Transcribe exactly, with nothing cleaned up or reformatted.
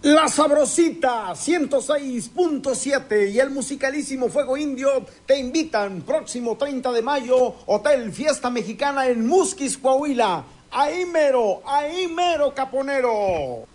La Sabrosita ciento seis punto siete y el musicalísimo Fuego Indio te invitan próximo treinta de mayo, Hotel Fiesta Mexicana en Musquis, Coahuila. Ahí mero, ahí mero, Caponero.